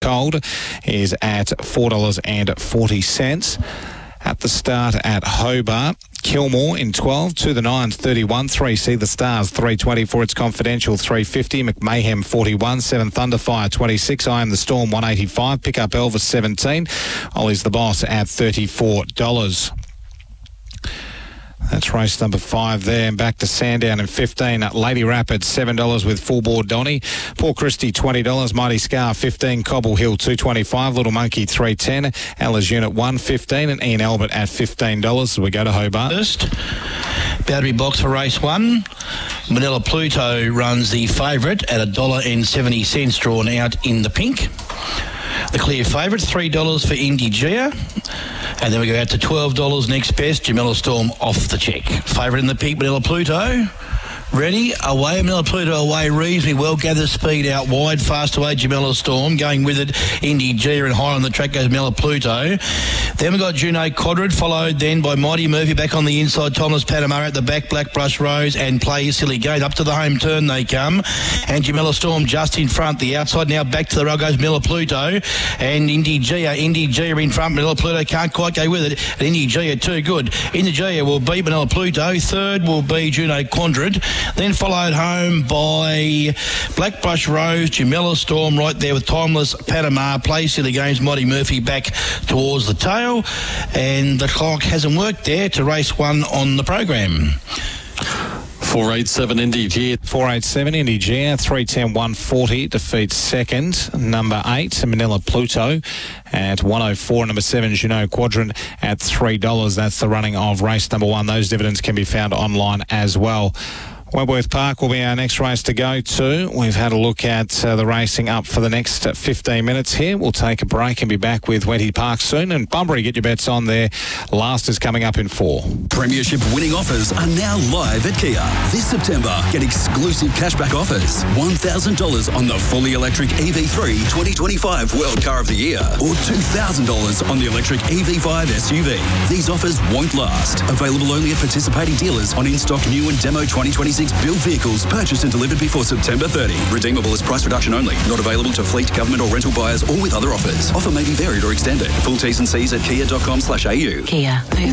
Cold is at $4.40. At the start at Hobart, Kilmore in 12, to the Nines 31, 3 See the Stars 320 for its Confidential 350, McMahon 41, 7 Thunderfire 26, I Am the Storm 185, Pick Up Elvis 17, Ollie's the Boss at $34. That's race number 5 there. And back to Sandown in 15 at Lady Rapids, $7 with Full Board Donny. Port Christie, $20. Mighty Scar, 15. Cobble Hill, $2.25. Little Monkey, $3.10. Ella's Unit, $1.15. And Ian Albert at $15 as we go to Hobart. First, battery box for race 1. Manila Pluto runs the favourite at $1.70 drawn out in the pink. The clear favourite, $3 for Indy Gia. And then we go out to $12 next best, Jamila Storm off the check. Favourite in the pink, Manila Pluto. Ready, away, Manila Pluto away reasonably well, gathers speed out wide, fast away, Jamila Storm, going with it, Indy Gia, and high on the track goes Manila Pluto. Then we've got Juno Quadrant, followed then by Mighty Murphy back on the inside, Thomas Panama at the back, Black Brush Rose and Play Silly Gate. Up to the home turn they come, and Jamila Storm just in front, the outside now back to the row goes Manila Pluto, and Indy Gia in front, Manila Pluto can't quite go with it, and Indy Gia too good. Indy Gia will beat Manila Pluto, third will be Juno Quadrant, then followed home by Black Brush Rose, Jamila Storm right there with Timeless Panama, Play Silly Games, Mighty Murphy back towards the tail, and the clock hasn't worked there to race 1 on the program. 487 Indy Gia. 487 Indy Gia, 310 140 defeats second. Number 8 Manila Pluto at 104. Number 7 Juno Quadrant at $3. That's the running of race number 1. Those dividends can be found online as well. Wentworth Park will be our next race to go to. We've had a look at the racing up for the next 15 minutes here. We'll take a break and be back with Wenty Park soon. And Bunbury, get your bets on there. Last is coming up in 4. Premiership winning offers are now live at Kia. This September, get exclusive cashback offers. $1,000 on the fully electric EV3 2025 World Car of the Year, or $2,000 on the electric EV5 SUV. These offers won't last. Available only at participating dealers on in-stock new and demo 2026 build vehicles purchased and delivered before September 30. Redeemable as price reduction only. Not available to fleet, government or rental buyers or with other offers. Offer may be varied or extended. Full T's and C's at kia.com/au. Kia.